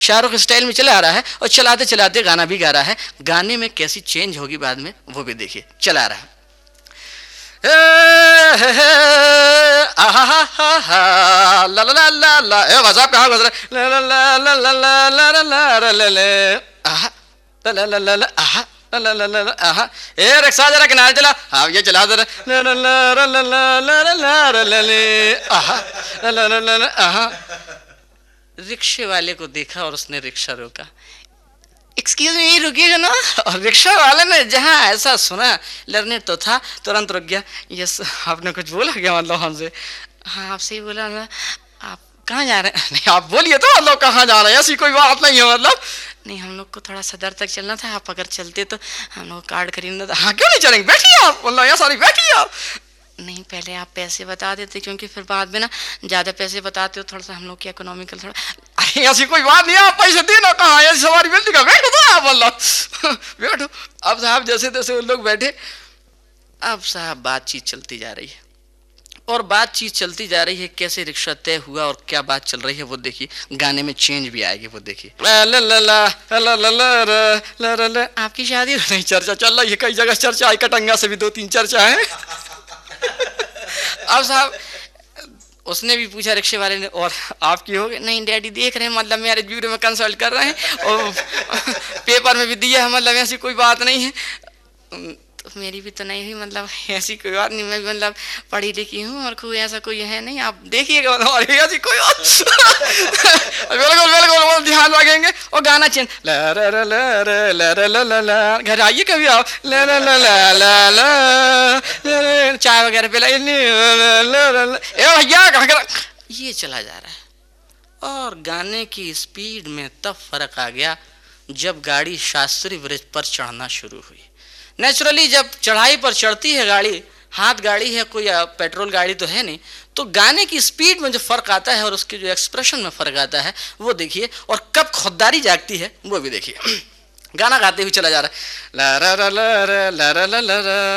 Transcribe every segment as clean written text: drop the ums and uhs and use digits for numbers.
Shahrukh style में चला आ रहा है और चलाते चलाते गाना भी गा रहा है। गाने में कैसी चेंज होगी बाद में वो भी देखिए। चला रहा है ला ला ला ला, ए वज़ा पे गुजरा ला ला ला ला ला ला ला ला ला ला ला, आहा ला ला ला ला ला, आहा ला ला ला ला, आहा। ए रिक्शा जरा किनारे चला, हाँ ये चला जरा ला ला ला ला ला ला ला ला ला ला, आहा ला ला ला ला, आहा। रिक्शे वाले को देखा और उसने रिक्शा रोका। एक्सक्यूज मी, रुकिएगा ना। और रिक्शा वाले ने जहाँ ऐसा सुना, लर्नर तो था, तुरंत रुक गया। यस, आपने कुछ बोला क्या मतलब हमसे? हाँ आपसे ही बोला ना। आप कहाँ जा रहे हैं? नहीं आप बोलिए तो, मतलब कहाँ जा रहे हैं, ऐसी कोई बात नहीं है मतलब। नहीं हम लोग को थोड़ा सदर तक चलना था, आप अगर चलते तो हम लोग कार्ड खरीदना था। हाँ क्यों नहीं चलेंगे, बैठिए आप, मतलब यहाँ सारी बैठिए आप। नहीं पहले आप पैसे बता देते, क्योंकि फिर बाद में ना ज़्यादा पैसे बताते हो थोड़ा सा हम लोग की इकोनॉमिकल थोड़ा। अरे ऐसी कोई बात नहीं, आप पैसे देना कहाँ, ऐसी सवारी मिलती का, बैठो तो आप मतलब बैठो। अब साहब जैसे तैसे उन लोग बैठे। अब साहब बातचीत चलती जा रही है और बातचीत चलती जा रही है। कैसे रिक्शा तय हुआ और क्या बात चल रही है वो देखिए। गाने में चेंज भी आएगी वो देखिए। आपकी शादी नहीं, चर्चा चल रही है, कई जगह चर्चा है, कटंगा से भी 2-3 चर्चा है। अब साहब उसने भी पूछा रिक्शे वाले ने, और आपकी हो गई? नहीं डैडी देख रहे हैं, मतलब मैरिज ब्यूरो में कंसल्ट कर रहे हैं और पेपर में भी दिया है, मतलब ऐसी कोई बात नहीं है। तो मेरी भी तो नहीं हुई, मतलब ऐसी कोई बात नहीं, मैं भी मतलब पढ़ी लिखी हूँ और कोई ऐसा कोई है नहीं, आप देखिएगा मतलब ऐसी कोई बात। बिल्कुल बिल्कुल ध्यान रखेंगे। और गाना चेंज, घर आइए कभी आप, चाय वगैरह पिलाइए, भैया कहाँ, ये चला जा रहा है। और गाने की स्पीड में तब फर्क आ गया जब गाड़ी शास्त्री ब्रिज पर चढ़ना शुरू हुई। नेचुरली जब चढ़ाई पर चढ़ती है गाड़ी, हाथ गाड़ी है, कोई पेट्रोल गाड़ी तो है नहीं, तो गाने की स्पीड में जो फर्क आता है और उसके जो एक्सप्रेशन में फर्क आता है वो देखिए। और कब खुददारी जागती है वो भी देखिए। गाना गाते हुए चला जा रहा है, ला ला ला ला ला ला ला ला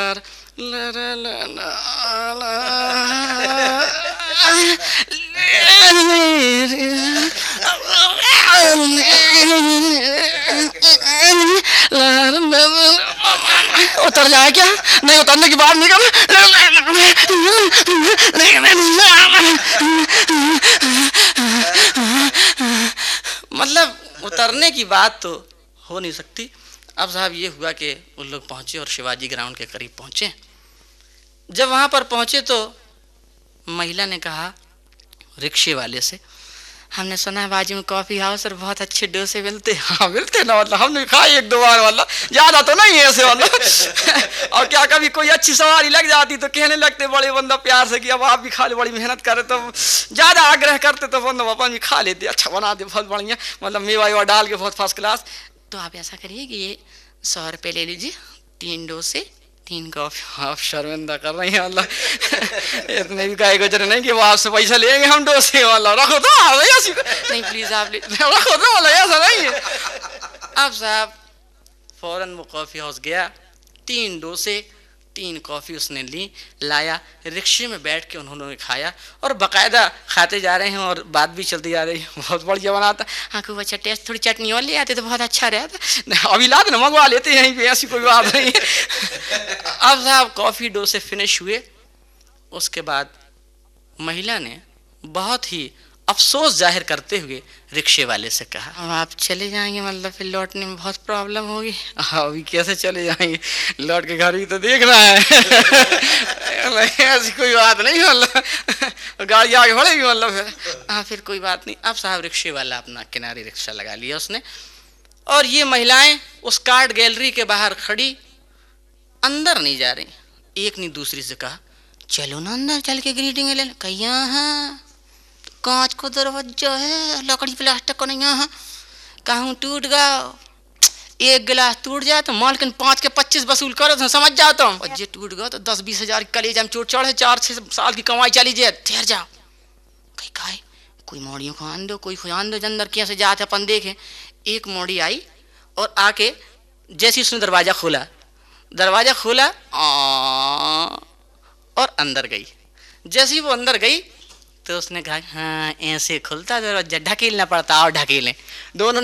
उतर जाए क्या? नहीं उतरने की बात नहीं कर। मतलब उतरने की बात तो हो नहीं सकती। अब साहब ये हुआ कि उन लोग पहुंचे और शिवाजी ग्राउंड के करीब पहुंचे। जब वहां पर पहुंचे तो महिला ने कहा रिक्शे वाले से, हमने सुना है बाजू में कॉफी हाउस और बहुत अच्छे डोसे मिलते। हाँ मिलते ना, मतलब हमने खाए 1-2 बार, मतलब ज्यादा तो नहीं है ऐसे मतलब। और क्या कभी कोई अच्छी सवारी लग जाती तो कहने लगते बड़े बंदा प्यार से कि अब आप भी खा ले, बड़ी मेहनत करे, तो ज्यादा आग्रह करते तो बंदा अपन भी खा लेते, अच्छा बना दे बहुत बढ़िया, मतलब मेवा वेवा डाल के बहुत फर्स्ट क्लास। तो आप ऐसा करिए कि ये 100 रुपये ले लीजिए, 3 डोसे 3 कॉफी। आप शर्मिंदा कर रही हैं, मतलब इतने भी गाय गुजरे नहीं कि वो आपसे पैसा लेंगे हम डोसे वाला। रखो तो नहीं प्लीज आप रखो तो, वाला ऐसा नहीं है। अब साहब फौरन वो कॉफी हाउस गया, 3 डोसे 3 कॉफी उसने ली, लाया, रिक्शे में बैठ के उन्होंने खाया और बाकायदा खाते जा रहे हैं और बात भी चलती जा रही है। बहुत बढ़िया बनाता, हाँ खूब अच्छा टेस्ट, थोड़ी चटनी और ले आते तो बहुत अच्छा रहता, अभी ला देना मंगवा लेते हैं यहीं पे, ऐसी कोई बात नहीं है। अब साहब कॉफी डोसे फिनिश हुए। उसके बाद महिला ने बहुत ही अफसोस जाहिर करते हुए रिक्शे वाले से कहा, अब आप चले जाएंगे, मतलब फिर लौटने में बहुत प्रॉब्लम होगी। अभी कैसे चले जाएंगे, लौट के घर भी तो देखना है। ऐसी कोई बात नहीं, मतलब गाड़ी आगे बढ़ेगी, मतलब फिर हाँ फिर कोई बात नहीं। अब साहब रिक्शे वाला अपना किनारे रिक्शा लगा लिया उसने, और ये महिलाएं उस कार्ड गैलरी के बाहर खड़ी, अंदर नहीं जा रही। एक ने दूसरी से कहा, चलो ना अंदर चल के ग्रीटिंग ले। कहीं कांच को दरवाजा है, लकड़ी प्लास्टिक को नहीं है, कहूँ टूट गया, एक गिलास टूट जाए तो मालकिन 5 के 25 वसूल करो तो समझ जाओ तुम, और ये टूट गया तो 10-20 हजार कलेज हम चोट चढ़े, 4-6 साल की कमाई चली जाए, ठहर जाओ। कहीं खाए कोई मोड़ियों को आन दो, कोई खुजान दो, अंदर कैसे जाते अपन देखे। एक मोड़ी आई और आके जैसे उसने दरवाजा खोला और अंदर गई। जैसे ही वो अंदर गई तो उसने कहा हाँ ऐसे खुलता दरवाजा, ढकेलना पड़ता और ढकेलें। दोनों